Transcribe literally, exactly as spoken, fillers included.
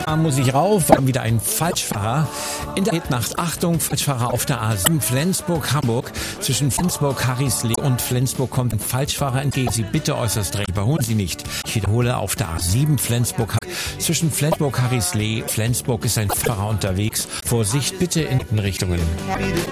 Da muss ich rauf, war wieder ein Falschfahrer. In der Nacht, Achtung, Falschfahrer auf der A sieben Flensburg-Hamburg. Zwischen Flensburg-Harrislee und Flensburg kommt ein Falschfahrer entgegen. Sie bitte äußerst dringend, überholen Sie nicht. Ich wiederhole, auf der A sieben Flensburg. Zwischen Flensburg-Harrislee, Flensburg ist ein Fahrer unterwegs. Vorsicht bitte in Richtungen.